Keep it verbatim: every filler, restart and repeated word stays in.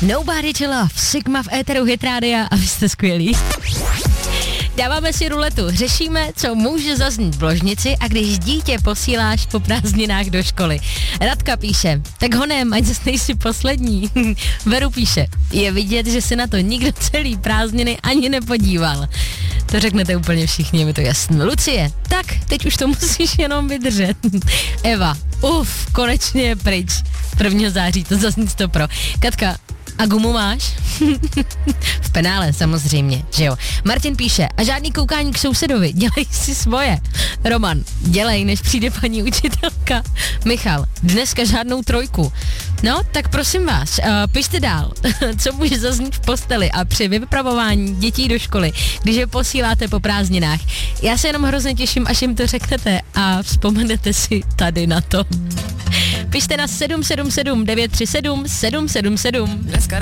Nobody to love, Sigma v éteru Hit Rádia a vy jste skvělí. Dáváme si ruletu, řešíme, co může zaznít v ložnici a když dítě posíláš po prázdninách do školy. Radka píše, tak honem, ať zase nejsi poslední. Veru píše, je vidět, že se na to nikdo celý prázdniny ani nepodíval. To řeknete úplně všichni, je mi to jasné. Lucie, tak, teď už to musíš jenom vydržet. Eva, uf, konečně je pryč. prvního září, to zazní sto pro. Katka, a gumu máš? V penále samozřejmě, že jo. Martin píše, a žádný koukání k sousedovi, dělej si svoje. Roman, dělej, než přijde paní učitelka. Michal, dneska žádnou trojku. No, tak prosím vás, uh, pište dál, co může zaznít v posteli a při vypravování dětí do školy, když je posíláte po prázdninách. Já se jenom hrozně těším, až jim to řeknete a vzpomenete si tady na to. Pište na sedm sedm sedm devět tři sedm sedm sedm sedm. Dneska